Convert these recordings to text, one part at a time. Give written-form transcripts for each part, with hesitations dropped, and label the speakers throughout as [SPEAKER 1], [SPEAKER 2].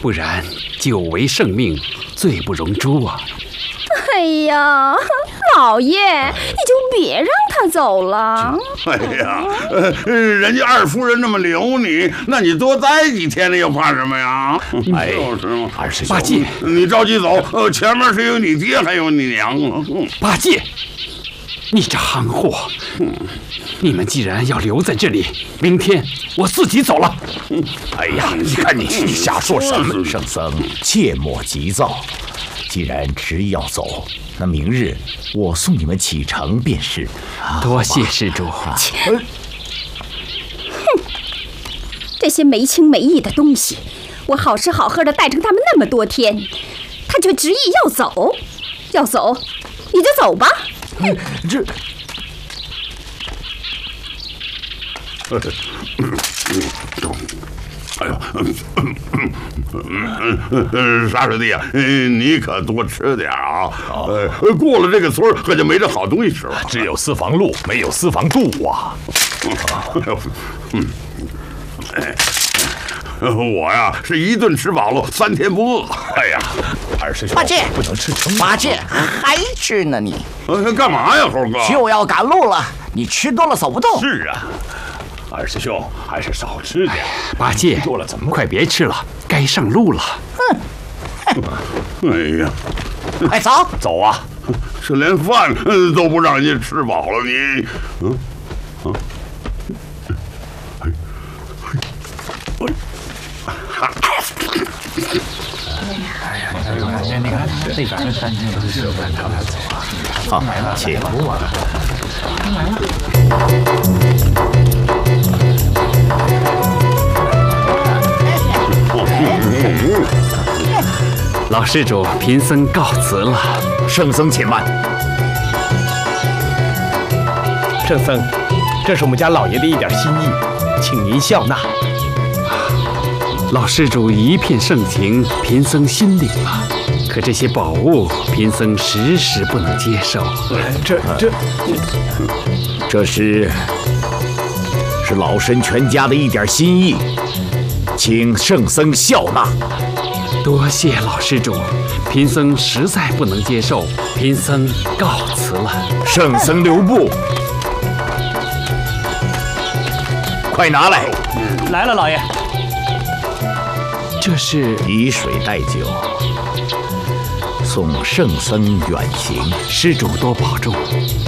[SPEAKER 1] 不然久违圣命，罪不容诛啊！
[SPEAKER 2] 哎呀，老爷，你就别让他走了。
[SPEAKER 3] 哎呀，人家二夫人那么留你，那你多待几天呢，又怕什么呀？
[SPEAKER 4] 哎，
[SPEAKER 3] 就是嘛。
[SPEAKER 4] 二师兄，
[SPEAKER 1] 八戒，
[SPEAKER 3] 你着急走，前面是有你爹还有你娘啊。
[SPEAKER 1] 八戒，你这憨货！你们既然要留在这里，明天我自己走了。
[SPEAKER 4] 哎呀，你看你瞎说什么？圣僧，切莫急躁。既然执意要走，那明日我送你们启程便是。
[SPEAKER 1] 多谢施主。
[SPEAKER 2] 这些没情没义的东西，我好吃好喝的带着他们那么多天，他却执意要走。要走，你就走吧。
[SPEAKER 4] 这。
[SPEAKER 3] 哎呦，沙师弟啊，你可多吃点啊！过了这个村可就没这好东西吃了。
[SPEAKER 4] 只有私房路，没有私房渡啊！
[SPEAKER 3] 我呀是一顿吃饱了，3天不饿。
[SPEAKER 4] 哎呀，二师兄，
[SPEAKER 5] 八戒
[SPEAKER 4] 不能吃撑。
[SPEAKER 5] 八戒还吃呢你？
[SPEAKER 3] 干嘛呀，猴哥？
[SPEAKER 5] 就要赶路了，你吃多了走不动。
[SPEAKER 4] 是啊。二师兄，还是少吃点。
[SPEAKER 1] 八戒，
[SPEAKER 4] 多了怎么？
[SPEAKER 1] 快别吃了，该上路了。
[SPEAKER 3] 哎呀，
[SPEAKER 5] 快走
[SPEAKER 4] 走啊！
[SPEAKER 3] 这连饭都不让人家吃饱了，你，
[SPEAKER 1] 你看这边山上都是他们走啊，
[SPEAKER 4] 放来了，且不啊。
[SPEAKER 1] 老施主，贫僧告辞了。
[SPEAKER 4] 圣僧且慢。
[SPEAKER 6] 圣僧，这是我们家老爷的一点心意，请您笑纳。
[SPEAKER 1] 老施主一片盛情，贫僧心领了。可这些宝物，贫僧时时不能接受。
[SPEAKER 4] 这是老身全家的一点心意，请圣僧笑纳。
[SPEAKER 1] 多谢老施主，贫僧实在不能接受，贫僧告辞了。
[SPEAKER 4] 圣僧留步，快拿来！
[SPEAKER 6] 来了，老爷。
[SPEAKER 1] 这是
[SPEAKER 4] 以水代酒，送圣僧远行。
[SPEAKER 1] 施主多保重。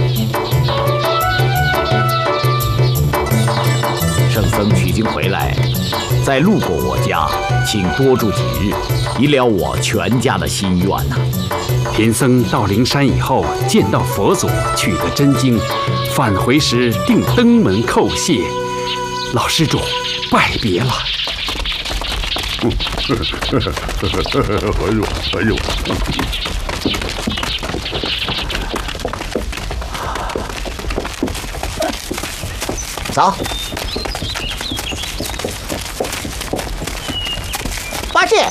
[SPEAKER 4] 圣僧取经回来，再路过我家，请多住几日，以了我全家的心愿呐。
[SPEAKER 1] 贫僧到灵山以后，见到佛祖，取得真经，返回时定登门叩谢。老施主，拜别了。
[SPEAKER 3] 哎呦！
[SPEAKER 5] 走。八戒，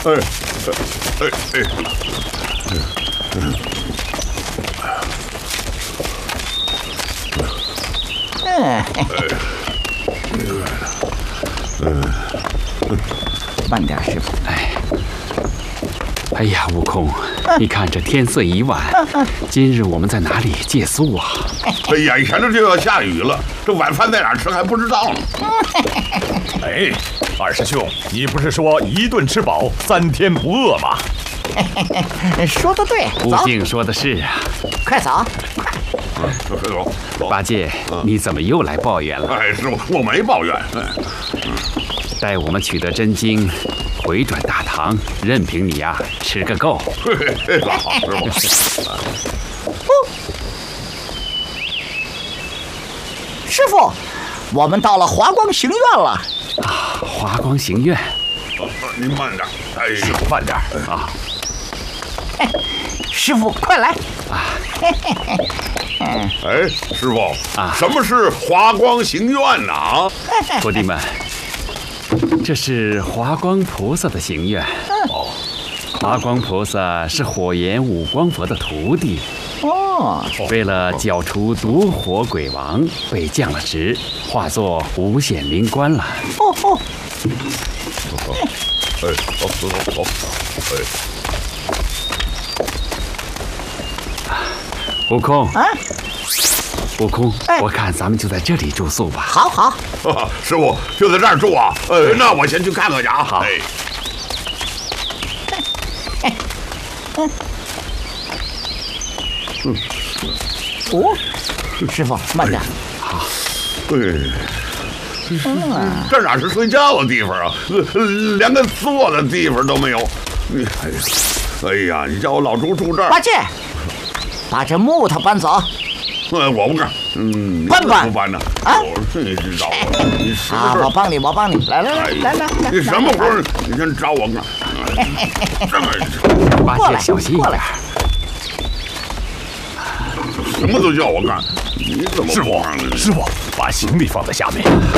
[SPEAKER 5] 慢点，师傅。
[SPEAKER 1] 哎呀，悟空，你看这天色已晚，今日我们在哪里借宿啊？
[SPEAKER 3] 眼前着就要下雨了，这晚饭在哪儿吃还不知道呢。
[SPEAKER 4] 哎，二师兄，你不是说一顿吃饱，3天不饿吗？
[SPEAKER 5] 说得对，走，
[SPEAKER 1] 悟净说的是啊。
[SPEAKER 5] 快走，
[SPEAKER 1] 八戒，你怎么又来抱怨了？
[SPEAKER 3] 哎，师傅，我没抱怨。
[SPEAKER 1] 待我们取得真经，回转大唐，任凭你呀吃个够。
[SPEAKER 3] 好，师傅。
[SPEAKER 5] 师傅，我们到了华光行院了。
[SPEAKER 1] 啊，华光行院。
[SPEAKER 3] 您慢点，哎，
[SPEAKER 4] 师傅慢点啊。
[SPEAKER 5] 师傅，快来！
[SPEAKER 3] 哎，师傅
[SPEAKER 1] 啊，
[SPEAKER 3] 什么是华光行院呢？
[SPEAKER 1] 徒弟们，这是华光菩萨的行院。华光菩萨是火焰五光佛的徒弟。为了剿除毒火鬼王，被降了职，化作五显灵官了。
[SPEAKER 3] 走，
[SPEAKER 1] 悟空
[SPEAKER 5] 啊，
[SPEAKER 1] 悟空，
[SPEAKER 5] 哎
[SPEAKER 1] 我看咱们就在这里住宿吧。
[SPEAKER 5] 好好，
[SPEAKER 3] 师傅就在这儿住啊？那我先去看看去啊。好。
[SPEAKER 5] 哦，师傅慢点。
[SPEAKER 3] 这哪是睡觉的地方啊？连个坐的地方都没有。哎呀，你叫我老朱住这儿？
[SPEAKER 5] 八戒，把这木头搬走。
[SPEAKER 3] 我不干。
[SPEAKER 5] 搬不搬？
[SPEAKER 3] 不搬呢？
[SPEAKER 5] 啊，
[SPEAKER 3] 你找我，你使
[SPEAKER 5] 啊，
[SPEAKER 3] 个
[SPEAKER 5] 我帮你，来，
[SPEAKER 3] 你什么活儿？你先找我干。
[SPEAKER 1] 八戒，小心一点。
[SPEAKER 3] 什么都叫我干，你怎么不干呢？
[SPEAKER 4] 师傅，把行李放在下面。